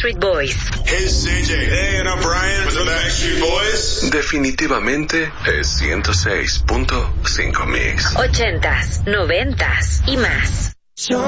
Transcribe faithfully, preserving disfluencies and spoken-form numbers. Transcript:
Backstreet Boys. Hey, C J. Hey, and I'm Brian with the Backstreet Boys. Definitivamente es ciento seis punto cinco Mix. Ochentas, noventas y más.